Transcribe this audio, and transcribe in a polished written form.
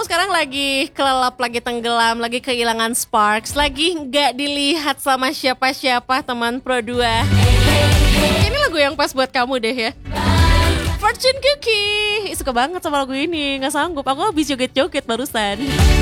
kamu sekarang lagi kelelap, lagi tenggelam, lagi kehilangan sparks, lagi nggak dilihat sama siapa-siapa teman Pro 2. Ini lagu yang pas buat kamu deh ya. Fortune Cookie, suka banget sama lagu ini, nggak sanggup. Aku habis joget-joget barusan.